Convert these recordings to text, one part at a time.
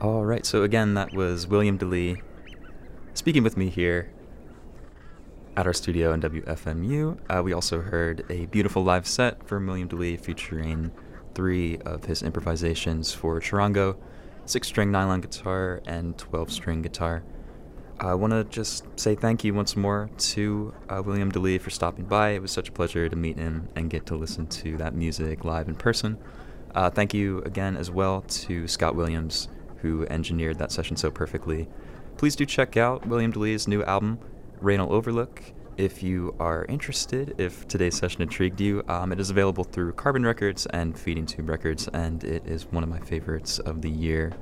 All right, so again, that was William DeLee speaking with me here at our studio in WFMU. We also heard a beautiful live set from William DeLee featuring 3 of his improvisations for charango, 6-string nylon guitar, and 12-string guitar. I want to just say thank you once more to William DeLee for stopping by. It was such a pleasure to meet him and get to listen to that music live in person. Thank you again as well to Scott Williams, who engineered that session so perfectly. Please do check out William DeLee's new album, Rain will Overlook, if you are interested, if today's session intrigued you. It is available through Carbon Records and Feeding Tube Records, and it is one of my favorites of the year.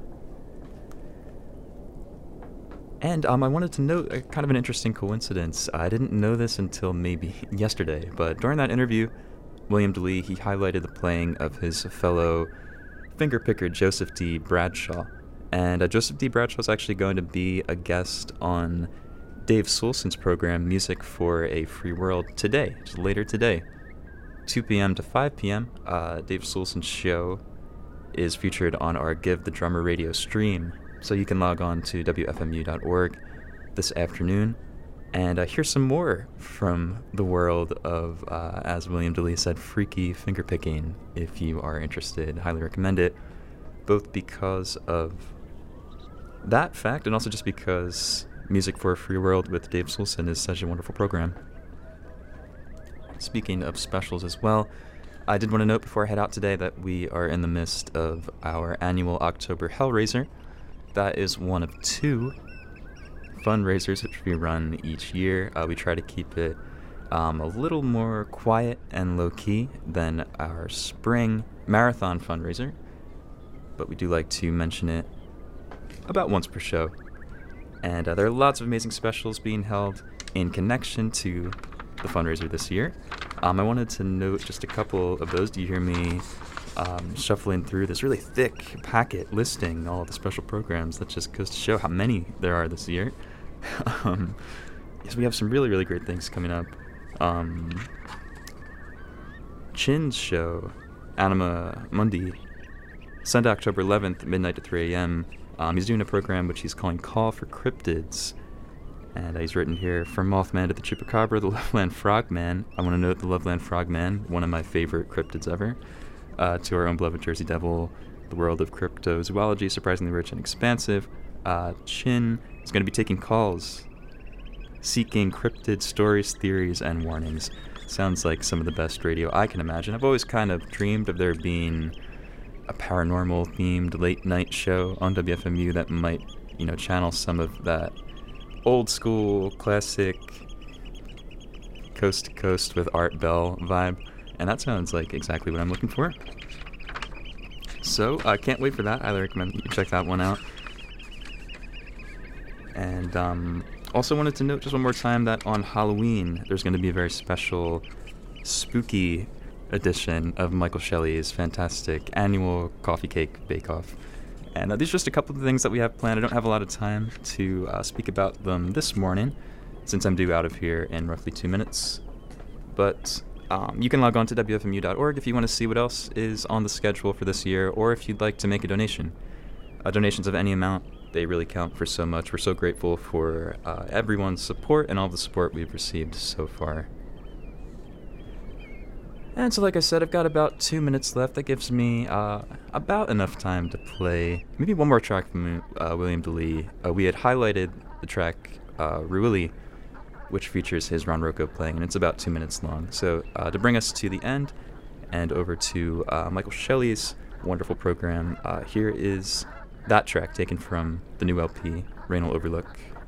And I wanted to note a kind of an interesting coincidence. I didn't know this until maybe yesterday, but during that interview, William DeLee, he highlighted the playing of his fellow fingerpicker Joseph D. Bradshaw. And Joseph D. Bradshaw is actually going to be a guest on Dave Soulson's program, Music for a Free World, today, just later today, 2 p.m. to 5 p.m. Dave Soulson's show is featured on our Give the Drummer radio stream, so you can log on to wfmu.org this afternoon and hear some more from the world of, as William DeLee said, freaky fingerpicking. If you are interested, highly recommend it, both because of that fact and also just because Music for a Free World with Dave Soulson is such a wonderful program. Speaking of specials as well, I did want to note before I head out today that we are in the midst of our annual October Hellraiser. That is one of 2 fundraisers which we run each year. We try to keep it a little more quiet and low-key than our spring marathon fundraiser, but we do like to mention it about once per show. And there are lots of amazing specials being held in connection to the fundraiser this year. I wanted to note just a couple of those. Do you hear me shuffling through this really thick packet listing all of the special programs? That just goes to show how many there are this year. Yes, we have some really, really great things coming up. Chin's show, Anima Mundi, Sunday, October 11th, midnight to 3 a.m. He's doing a program which he's calling Call for Cryptids. And he's written here, from Mothman to the Chupacabra, the Loveland Frogman. I want to note the Loveland Frogman, one of my favorite cryptids ever. To our own beloved Jersey Devil, the world of cryptozoology, surprisingly rich and expansive. Chin is going to be taking calls, seeking cryptid stories, theories, and warnings. Sounds like some of the best radio I can imagine. I've always kind of dreamed of there being a paranormal-themed late-night show on WFMU that might, channel some of that old-school, classic, coast-to-coast with Art Bell vibe, and that sounds like exactly what I'm looking for. So, I can't wait for that. I highly recommend you check that one out. And also wanted to note just one more time that on Halloween, there's going to be a very special, spooky edition of Michael Shelley's fantastic annual Coffee Cake Bake-Off. And these are just a couple of things that we have planned. I don't have a lot of time to speak about them this morning, since I'm due out of here in roughly 2 minutes. But you can log on to wfmu.org if you want to see what else is on the schedule for this year, or if you'd like to make a donation. Donations of any amount, they really count for so much. We're so grateful for everyone's support and all the support we've received so far. And so, like I said, I've got about 2 minutes left. That gives me about enough time to play maybe one more track from William DeLee. We had highlighted the track Ruili, which features his Ron Rocco playing, and it's about 2 minutes long. So to bring us to the end and over to Michael Shelley's wonderful program, here is that track taken from the new LP, Rain will Overlook.